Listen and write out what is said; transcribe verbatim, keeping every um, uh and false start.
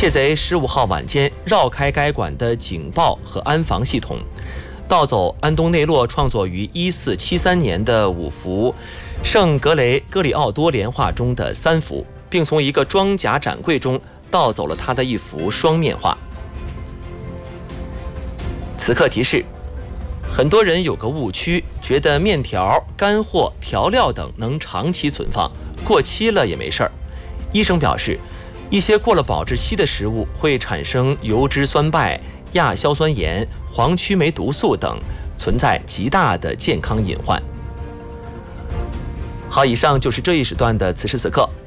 窃贼十五号晚间绕开该馆的警报和安防系统，盗走安东内洛创作于一四七三年的五幅圣格雷戈里奥多连画中的三幅，并从一个装甲展柜中盗走了他的一幅双面画。此刻提示：很多人有个误区，觉得面条、干货、调料等能长期存放，过期了也没事儿。医生表示，一些过了保质期的食物会产生油脂酸败、亚硝酸盐、黄曲霉毒素等，存在极大的健康隐患。好，以上就是这一时段的此时此刻。